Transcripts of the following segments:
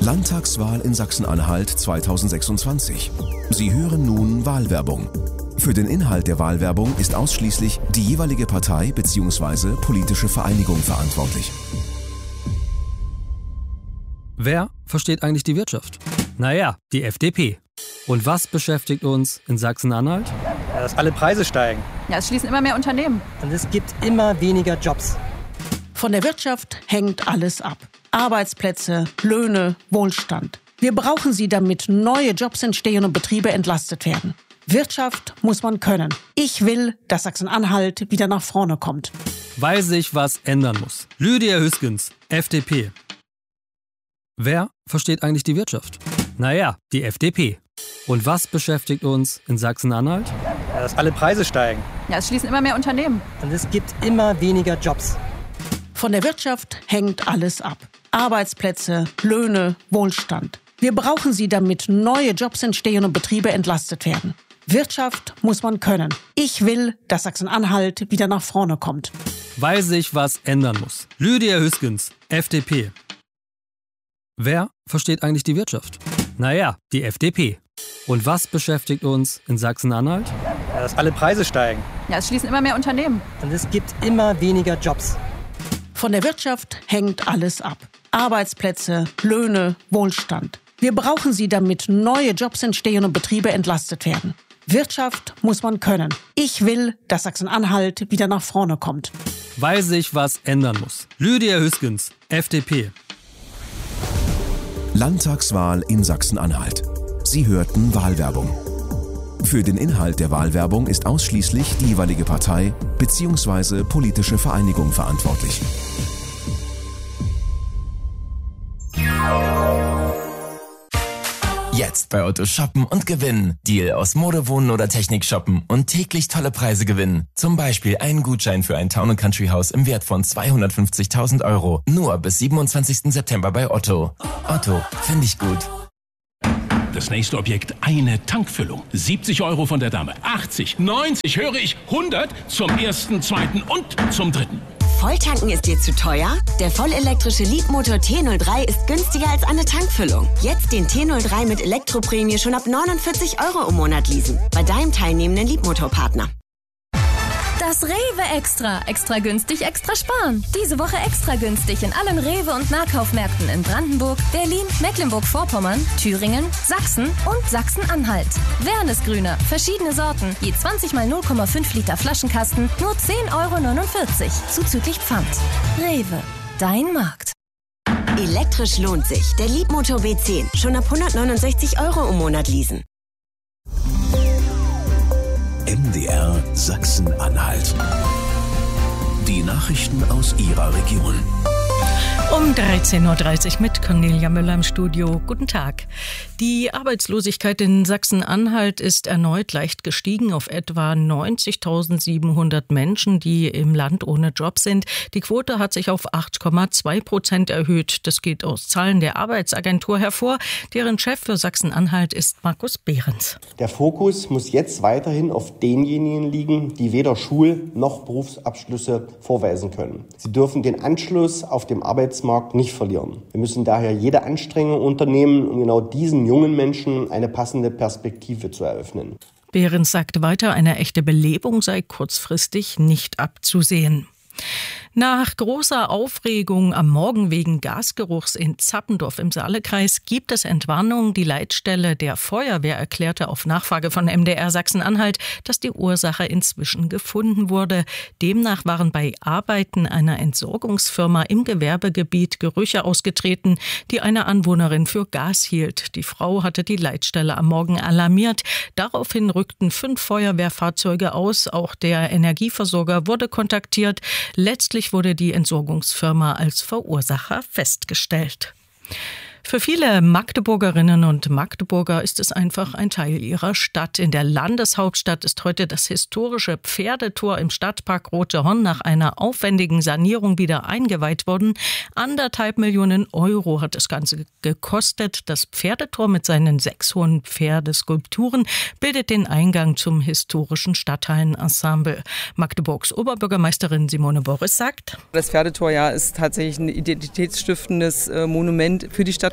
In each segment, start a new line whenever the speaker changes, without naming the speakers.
Landtagswahl in Sachsen-Anhalt 2026. Sie hören nun Wahlwerbung. Für den Inhalt der Wahlwerbung ist ausschließlich die jeweilige Partei bzw. politische Vereinigung verantwortlich.
Wer versteht eigentlich die Wirtschaft? Naja, die FDP. Und was beschäftigt uns in Sachsen-Anhalt?
Ja, dass alle Preise steigen.
Ja, es schließen immer mehr Unternehmen.
Und es gibt immer weniger Jobs.
Von der Wirtschaft hängt alles ab. Arbeitsplätze, Löhne, Wohlstand. Wir brauchen sie, damit neue Jobs entstehen und Betriebe entlastet werden. Wirtschaft muss man können. Ich will, dass Sachsen-Anhalt wieder nach vorne kommt.
Weil sich was ändern muss. Lydia Hüskens, FDP. Wer versteht eigentlich die Wirtschaft? Naja, die FDP. Und was beschäftigt uns in Sachsen-Anhalt?
Ja, dass alle Preise steigen.
Ja, es schließen immer mehr Unternehmen.
Und es gibt immer weniger Jobs.
Von der Wirtschaft hängt alles ab. Arbeitsplätze, Löhne, Wohlstand. Wir brauchen sie, damit neue Jobs entstehen und Betriebe entlastet werden. Wirtschaft muss man können. Ich will, dass Sachsen-Anhalt wieder nach vorne kommt.
Weil sich was ändern muss. Lydia Hüskens, FDP. Wer versteht eigentlich die Wirtschaft? Naja, die FDP. Und was beschäftigt uns in Sachsen-Anhalt?
Ja, dass alle Preise steigen.
Ja, es schließen immer mehr Unternehmen.
Und es gibt immer weniger Jobs.
Von der Wirtschaft hängt alles ab. Arbeitsplätze, Löhne, Wohlstand. Wir brauchen sie, damit neue Jobs entstehen und Betriebe entlastet werden. Wirtschaft muss man können. Ich will, dass Sachsen-Anhalt wieder nach vorne kommt.
Weil sich was ändern muss. Lydia Hüskens, FDP.
Landtagswahl in Sachsen-Anhalt. Sie hörten Wahlwerbung. Für den Inhalt der Wahlwerbung ist ausschließlich die jeweilige Partei bzw. politische Vereinigung verantwortlich.
Jetzt bei Otto shoppen und gewinnen. Deal aus Mode, Wohnen oder Technik shoppen und täglich tolle Preise gewinnen. Zum Beispiel einen Gutschein für ein Town & Country Haus im Wert von 250.000 €. Nur bis 27. September bei Otto. Otto, finde ich gut.
Das nächste Objekt, eine Tankfüllung. 70 € von der Dame. 80, 90, höre ich 100 zum ersten, zweiten und zum dritten.
Volltanken ist dir zu teuer? Der vollelektrische Leapmotor T03 ist günstiger als eine Tankfüllung. Jetzt den T03 mit Elektroprämie schon ab 49 € im Monat leasen. Bei deinem teilnehmenden Leapmotor-Partner.
Das Rewe Extra. Extra günstig, extra sparen. Diese Woche extra günstig in allen Rewe- und Nahkaufmärkten in Brandenburg, Berlin, Mecklenburg-Vorpommern, Thüringen, Sachsen und Sachsen-Anhalt. Wernesgrüner, verschiedene Sorten, je 20 mal 0,5 Liter Flaschenkasten, nur 10,49 € zuzüglich Pfand. Rewe, dein Markt.
Elektrisch lohnt sich. Der Leapmotor B10. Schon ab 169 € im Monat leasen.
MDR Sachsen-Anhalt. Die Nachrichten aus Ihrer Region.
Um 13.30 Uhr mit Cornelia Müller im Studio. Guten Tag. Die Arbeitslosigkeit in Sachsen-Anhalt ist erneut leicht gestiegen auf etwa 90.700 Menschen, die im Land ohne Job sind. Die Quote hat sich auf 8,2% erhöht. Das geht aus Zahlen der Arbeitsagentur hervor. Deren Chef für Sachsen-Anhalt ist Markus Behrens.
Der Fokus muss jetzt weiterhin auf denjenigen liegen, die weder Schul- noch Berufsabschlüsse vorweisen können. Sie dürfen den Anschluss auf dem Arbeitsmarkt nicht verlieren. Wir müssen daher jede Anstrengung unternehmen, um genau diesen jungen Menschen eine passende Perspektive zu eröffnen.
Behrens sagt weiter, eine echte Belebung sei kurzfristig nicht abzusehen. Nach großer Aufregung am Morgen wegen Gasgeruchs in Zappendorf im Saalekreis gibt es Entwarnung. Die Leitstelle der Feuerwehr erklärte auf Nachfrage von MDR Sachsen-Anhalt, dass die Ursache inzwischen gefunden wurde. Demnach waren bei Arbeiten einer Entsorgungsfirma im Gewerbegebiet Gerüche ausgetreten, die eine Anwohnerin für Gas hielt. Die Frau hatte die Leitstelle am Morgen alarmiert. Daraufhin rückten 5 Feuerwehrfahrzeuge aus. Auch der Energieversorger wurde kontaktiert. Letztlich wurde die Entsorgungsfirma als Verursacher festgestellt. Für viele Magdeburgerinnen und Magdeburger ist es einfach ein Teil ihrer Stadt. In der Landeshauptstadt ist heute das historische Pferdetor im Stadtpark Rote Horn nach einer aufwendigen Sanierung wieder eingeweiht worden. 1,5 Millionen € hat das Ganze gekostet. Das Pferdetor mit seinen 6 hohen Pferdeskulpturen bildet den Eingang zum historischen Stadthallenensemble. Magdeburgs Oberbürgermeisterin Simone Boris sagt:
Das Pferdetor ist tatsächlich ein identitätsstiftendes Monument für die Stadt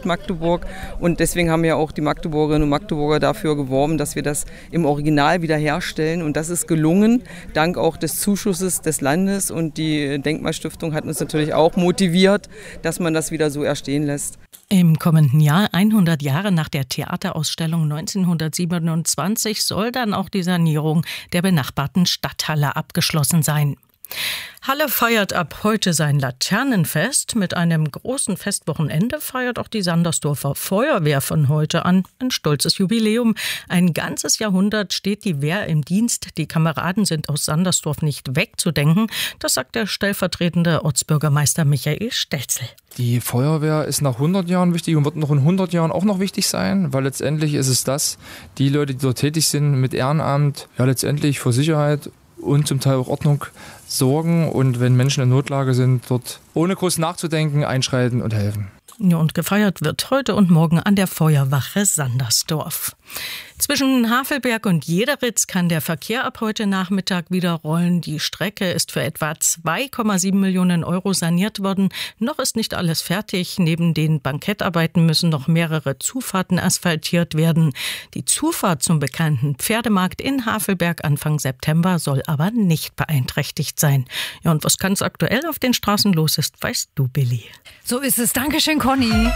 Stadt Magdeburg. Und deswegen haben ja auch die Magdeburgerinnen und Magdeburger dafür geworben, dass wir das im Original wiederherstellen. Und das ist gelungen, dank auch des Zuschusses des Landes. Und die Denkmalstiftung hat uns natürlich auch motiviert, dass man das wieder so erstehen lässt.
Im kommenden Jahr, 100 Jahre nach der Theaterausstellung 1927, soll dann auch die Sanierung der benachbarten Stadthalle abgeschlossen sein. Halle feiert ab heute sein Laternenfest. Mit einem großen Festwochenende feiert auch die Sandersdorfer Feuerwehr von heute an ein stolzes Jubiläum. Ein ganzes Jahrhundert steht die Wehr im Dienst. Die Kameraden sind aus Sandersdorf nicht wegzudenken. Das sagt der stellvertretende Ortsbürgermeister Michael Stelzel.
Die Feuerwehr ist nach 100 Jahren wichtig und wird noch in 100 Jahren auch noch wichtig sein, weil letztendlich ist es das, die Leute, die dort tätig sind mit Ehrenamt, ja letztendlich für Sicherheit und zum Teil auch Ordnung sorgen und wenn Menschen in Notlage sind, dort ohne groß nachzudenken einschreiten und helfen.
Ja, und gefeiert wird heute und morgen an der Feuerwache Sandersdorf. Zwischen Havelberg und Jederitz kann der Verkehr ab heute Nachmittag wieder rollen. Die Strecke ist für etwa 2,7 Millionen Euro saniert worden. Noch ist nicht alles fertig. Neben den Bankettarbeiten müssen noch mehrere Zufahrten asphaltiert werden. Die Zufahrt zum bekannten Pferdemarkt in Havelberg Anfang September soll aber nicht beeinträchtigt sein. Ja, und was ganz aktuell auf den Straßen los ist, weißt du, Billy.
So ist es. Dankeschön, Conny.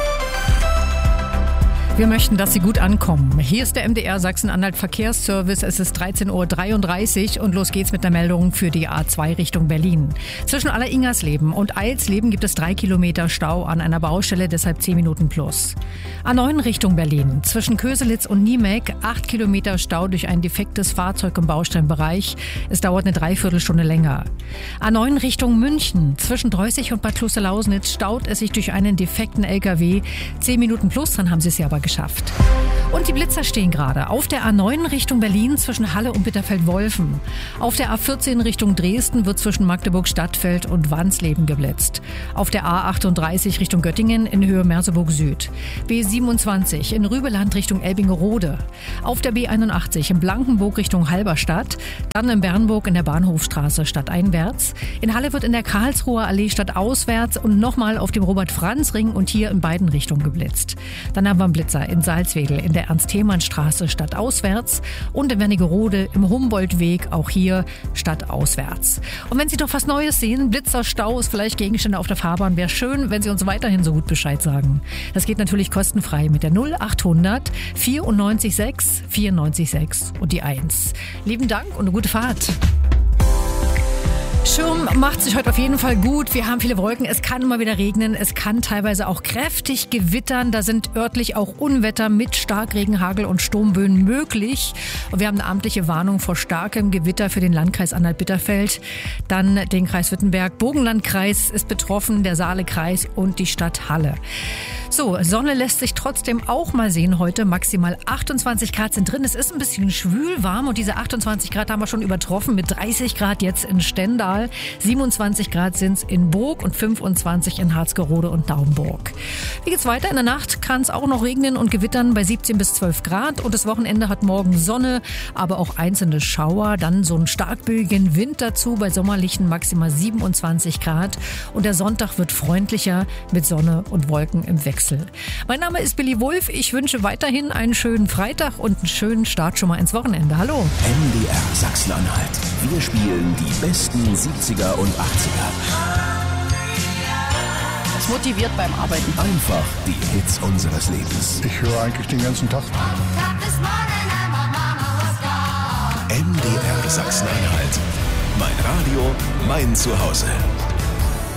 Wir möchten, dass Sie gut ankommen. Hier ist der MDR Sachsen-Anhalt Verkehrsservice. Es ist 13.33 Uhr und los geht's mit der Meldung für die A2 Richtung Berlin. Zwischen Alleringersleben und Eilsleben gibt es 3 Kilometer Stau an einer Baustelle, deshalb 10 Minuten plus. A9 Richtung Berlin. Zwischen Köselitz und Niemek 8 Kilometer Stau durch ein defektes Fahrzeug im Baustellenbereich. Es dauert eine Dreiviertelstunde länger. A9 Richtung München. Zwischen Dreußig und Bad Kloster-Lausnitz staut es sich durch einen defekten LKW. 10 Minuten plus, dann haben Sie es ja aber geschafft. Und die Blitzer stehen gerade auf der A9 Richtung Berlin zwischen Halle und Bitterfeld-Wolfen. Auf der A14 Richtung Dresden wird zwischen Magdeburg-Stadtfeld und Wansleben geblitzt. Auf der A38 Richtung Göttingen in Höhe Merseburg Süd. B27 in Rübeland Richtung Elbingerode. Auf der B81 in Blankenburg Richtung Halberstadt. Dann in Bernburg in der Bahnhofstraße stadteinwärts. In Halle wird in der Karlsruher Allee stadtauswärts und nochmal auf dem Robert-Franz-Ring und hier in beiden Richtungen geblitzt. Dann haben wir einen Blitzer in Salzwedel in der Ernst-Thälmann-Straße stadtauswärts und in Wernigerode im Humboldt-Weg, auch hier stadtauswärts. Und wenn Sie doch was Neues sehen, Blitzer, Staus, vielleicht Gegenstände auf der Fahrbahn, wäre schön, wenn Sie uns weiterhin so gut Bescheid sagen. Das geht natürlich kostenfrei mit der 0800 94 6 94 6 und die 1. Lieben Dank und eine gute Fahrt. Schirm macht sich heute auf jeden Fall gut. Wir haben viele Wolken. Es kann immer wieder regnen. Es kann teilweise auch kräftig gewittern. Da sind örtlich auch Unwetter mit Starkregen, Hagel und Sturmböen möglich. Und wir haben eine amtliche Warnung vor starkem Gewitter für den Landkreis Anhalt-Bitterfeld. Dann den Kreis Wittenberg. Burgenlandkreis ist betroffen, der Saalekreis und die Stadt Halle. So, Sonne lässt sich trotzdem auch mal sehen heute. Maximal 28 Grad sind drin. Es ist ein bisschen schwül warm und diese 28 Grad haben wir schon übertroffen mit 30 Grad jetzt in Stendal. 27 Grad sind es in Burg und 25 in Harzgerode und Naumburg. Wie geht's weiter? In der Nacht kann es auch noch regnen und gewittern bei 17 bis 12 Grad. Und das Wochenende hat morgen Sonne, aber auch einzelne Schauer. Dann so einen starkböigen Wind dazu bei sommerlichen maximal 27 Grad. Und der Sonntag wird freundlicher mit Sonne und Wolken im Wechsel. Mein Name ist Billy Wulff. Ich wünsche weiterhin einen schönen Freitag und einen schönen Start schon mal ins Wochenende. Hallo.
MDR Sachsen-Anhalt. Wir spielen die besten 70er und 80er.
Das motiviert beim Arbeiten.
Einfach die Hits unseres Lebens.
Ich höre eigentlich den ganzen Tag.
MDR Sachsen-Anhalt. Mein Radio, mein Zuhause.